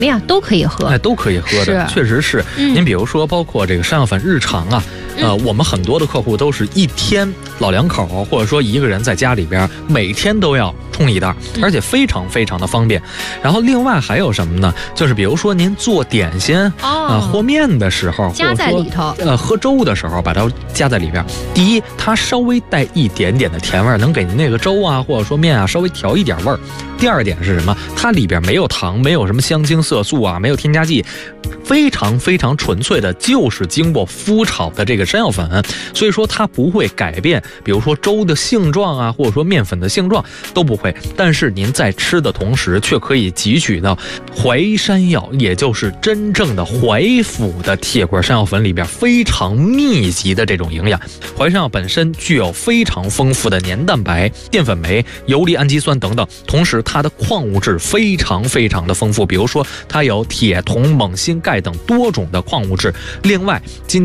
么呀都可以喝， 都可以喝的，确实是。您比如说，包括这个山药粉日常啊，我们很多的客户都是一天老两口，或者说一个人在家里边每天都要冲一袋，而且非常非常的方便。然后另外还有什么呢？就是比如说您做点心和面的时候， 加在里头， 喝粥的时候把它加在里边。第一，它稍微带一点点的甜味，能给您那个粥啊或者说面啊稍微调一点味儿。第二点是什么？它里边没有糖，没有什么香精色素啊，没有添加剂，非常非常纯粹的，就是经过麸炒的这个山药粉，所以说它不会改变，比如说粥的性状啊，或者说面粉的性状都不会。但是您在吃的同时，却可以汲取到淮山药，也就是真正的淮府的铁棍山药粉里边非常密集的这种营养。淮山药本身具有非常丰富的黏蛋白、淀粉酶、游离氨基酸等等，同时它的矿物质非常非常的丰富，比如说它有铁、铜、锰、锌、钙等多种的矿物质。另外，今